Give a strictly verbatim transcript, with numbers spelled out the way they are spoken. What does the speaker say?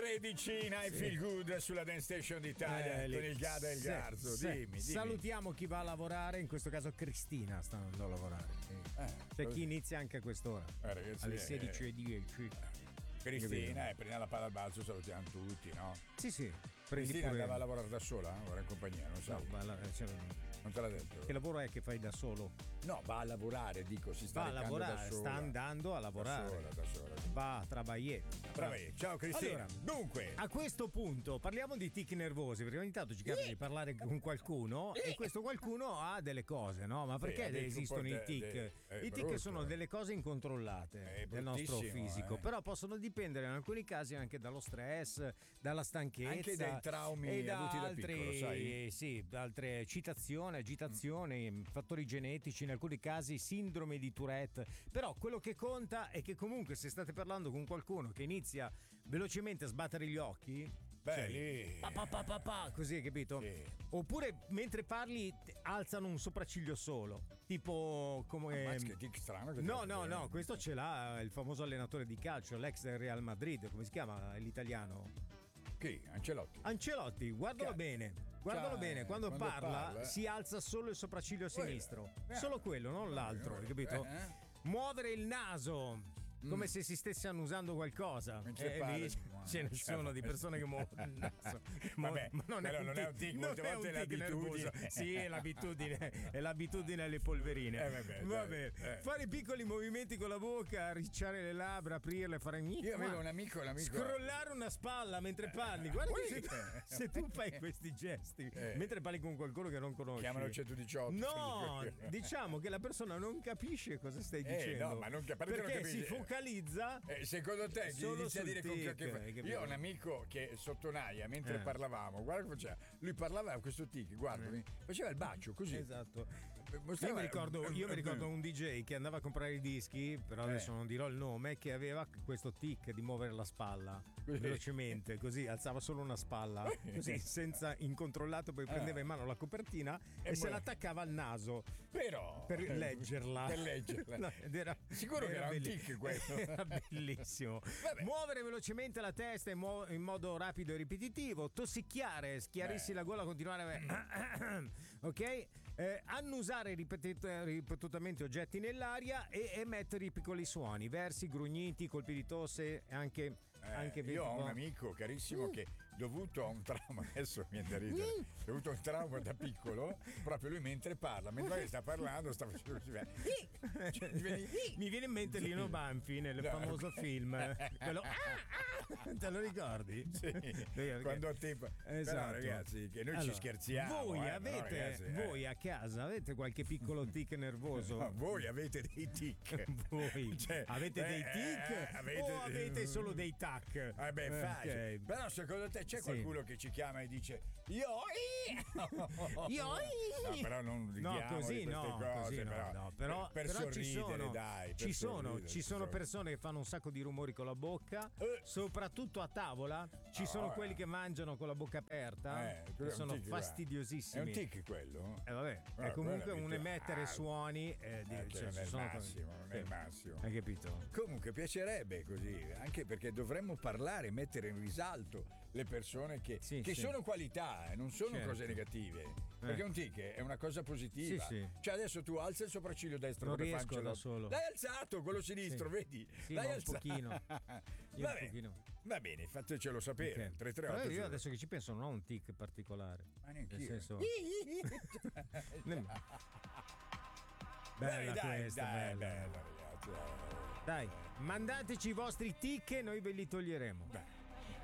tredici Night Feel Good sulla Dance Station d'Italia Eh, con il Gada e il sì, Garzo. sì. Dimmi, dimmi. Salutiamo chi va a lavorare, in questo caso Cristina sta andando a lavorare. Eh, C'è chi inizia anche a quest'ora, Eh, ragazzi, alle eh, sedici e dieci. Cristina, eh, prima la palla al balzo salutiamo tutti, no? Sì, sì. Prendi Cristina pure- andava a lavorare da sola o era in compagnia, non so. No, ma la- cioè, Non te l'ha detto? che lavoro è che fai da solo? No, va a lavorare, dico, si sta Va a recando da lavorare, sola. sta andando a lavorare. Da sola, da sola. Va a travagliare. Brava, ciao Cristina. Allora, Dunque, a questo punto parliamo di tic nervosi, perché ogni tanto ci capita di parlare con qualcuno e questo qualcuno ha delle cose, no? Ma perché ha dei esistono i comporta- tic? dei- è I tic brutto. sono delle cose incontrollate È del nostro bruttissimo, fisico, eh. però possono dipendere in alcuni casi anche dallo stress, dalla stanchezza, Anche dai traumi e da avuti da altri, piccolo, sai? sì, da altre citazioni, agitazioni, fattori genetici, in alcuni casi sindrome di Tourette. Però quello che conta è che comunque se state parlando con qualcuno che inizia velocemente a sbattere gli occhi, beh, cioè, lì. pa, pa, pa, pa, pa, così, capito? Sì. Oppure mentre parli t- alzano un sopracciglio solo, tipo come Ammazza, che tic strano che no ti- no no questo ce l'ha il famoso allenatore di calcio, l'ex del Real Madrid, come si chiama l'italiano? Chi? Ancelotti. Ancelotti, guardalo Chiaro. bene, guardalo Cioè, bene, quando, quando parla, parla, eh. si alza solo il sopracciglio sinistro, eh. solo quello, non l'altro, hai capito? Eh, eh. Muovere il naso come se si stesse annusando qualcosa. Mentre Eh, parla- lì ce ne Cioè, sono di persone che muovono il naso. Vabbè, ma non è quello un non tic, è un tic, non molte è volte un è tic l'abitudine. nervoso. Sì, è l'abitudine, è l'abitudine alle polverine. Eh, vabbè, Vabbè, dai, eh. fare piccoli movimenti con la bocca, ricciare le labbra, aprirle, fare Io avevo un amico, un amico. scrollare una spalla mentre parli. Guarda che Ui. se, se tu fai questi gesti Eh. mentre parli con qualcuno che non conosci, Chiamano il centodiciotto. no, diciamo che la persona non capisce cosa stai Eh, dicendo. no, ma non cap- perché perché non si capisci? focalizza. Eh, secondo te gli Solo inizia a sul dire con tic, che... hai capito? Io ho un amico che sotto Naia mentre Eh. parlavamo, guarda che faceva. Lui parlava a questo tic, guardami, faceva il bacio così. Esatto. Io Mostrava- mi, ricordo, io mi ricordo un D J che andava a comprare i dischi, però Eh. adesso non dirò il nome, che aveva questo tic di muovere la spalla Così. velocemente, così alzava solo una spalla, così senza incontrollato, poi prendeva in mano la copertina e, E se poi- l'attaccava al naso Però per leggerla. Per leggerla. No, ed era, Sicuro che era un belli- tic questo. Era bellissimo. Vabbè. Muovere velocemente la testa in, mo- in modo rapido e ripetitivo, tossicchiare, schiarirsi Beh. la gola, continuare a... ok? Eh, annusare ripetit- ripetutamente oggetti nell'aria e emettere i piccoli suoni, versi, grugniti, colpi di tosse, anche... Eh, anche io ho tipo- un amico carissimo che dovuto a un trauma, adesso mi viene da ridere, dovuto a un trauma da piccolo, proprio lui mentre parla, mentre sta parlando sta facendo così. Cioè, vedi- Mi viene in mente Lino Banfi nel No. famoso film, quello... Te lo ricordi? Sì, Perché- quando ho tempo. Esatto. Però ragazzi, che noi ci Allora, scherziamo. Voi eh, però, avete, ragazzi, eh. voi a casa avete qualche piccolo tic nervoso? No, voi avete dei tic. Voi Cioè, avete dei eh, tic eh, avete- o avete solo dei tac? Eh beh, fai. Ok. Però secondo te c'è Sì. qualcuno che ci chiama e dice io Io- No, però non No, ridiamo così di queste no, cose, così no, però, no, però, per, per però ci sorridere, sono, dai, per ci sono, sorridere, ci sono per- persone che fanno un sacco di rumori con la bocca, Eh. soprattutto a tavola. Ci Ah, sono eh. quelli che mangiano con la bocca aperta, Eh, quello che è un sono tic, guarda. fastidiosissimi. È un tic quello? Eh, vabbè, Eh, è comunque quello è un tic. emettere Ah, suoni. Eh, di- eh, che cioè, non ci è il sono- massimo, non è il sì. massimo. Hai capito? Comunque piacerebbe così, anche perché dovremmo parlare, mettere in risalto le persone che, Sì, che sì. sono qualità, eh, non sono Certo. cose negative. Perché un tic è una cosa positiva. Sì, sì. Cioè adesso tu alza il sopracciglio destro Non come riesco Fancelotto. da solo. L'hai alzato, quello sinistro, Sì. vedi? Sì, L'hai ma un alzato. pochino. Io un Vabbè. pochino. Va bene, fatecelo sapere. Ok. tre tre Però otto io adesso che ci penso non ho un tic particolare. Ma neanche Nel io. senso... Dai, Bella dai, questa, dai, bella. bella, ragazzi. Dai, mandateci i vostri tic e noi ve li toglieremo. Beh.